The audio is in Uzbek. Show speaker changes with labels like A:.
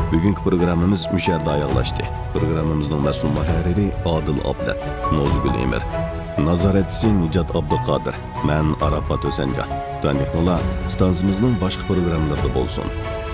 A: Bugungi programmamiz musharda oyoqlashdi. Programmamizning mas'ul muharriri Odil Abdat, Nozgul Emir, nazoratchisi Nijat Abduqodir, men Arafat O'sanjon. Tanihnolar stansimizning boshqa programmalarida bo'lsin.